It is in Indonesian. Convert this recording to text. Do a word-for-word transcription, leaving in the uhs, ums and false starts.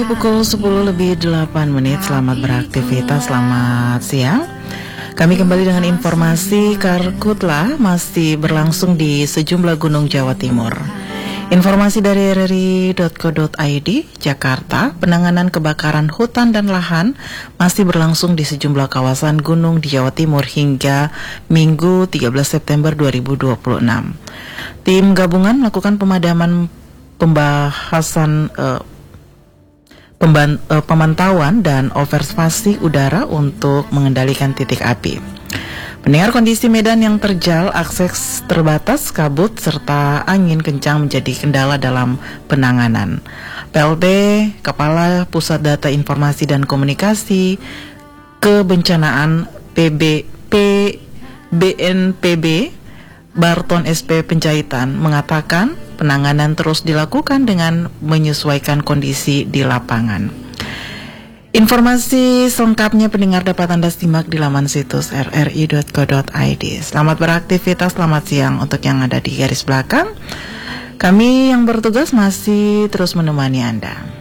Pukul sepuluh lebih delapan menit. Selamat beraktivitas, selamat siang. Kami kembali dengan informasi Karhutla masih berlangsung di sejumlah gunung Jawa Timur. Informasi dari r r i titik co titik i d Jakarta, penanganan kebakaran hutan dan lahan masih berlangsung di sejumlah kawasan gunung di Jawa Timur hingga Minggu tiga belas September dua ribu dua puluh enam. Tim gabungan melakukan pemadaman pembahasan uh, Pemban, uh, pemantauan dan observasi udara untuk mengendalikan titik api. Mendengar kondisi medan yang terjal, akses terbatas, kabut, serta angin kencang menjadi kendala dalam penanganan. P L T, Kepala Pusat Data Informasi dan Komunikasi Kebencanaan P B P B N P B, Barton S P Penjahitan, mengatakan penanganan terus dilakukan dengan menyesuaikan kondisi di lapangan. Informasi selengkapnya pendengar dapat Anda simak di laman situs r r i titik co titik i d. Selamat beraktivitas, selamat siang untuk yang ada di garis belakang. Kami yang bertugas masih terus menemani Anda.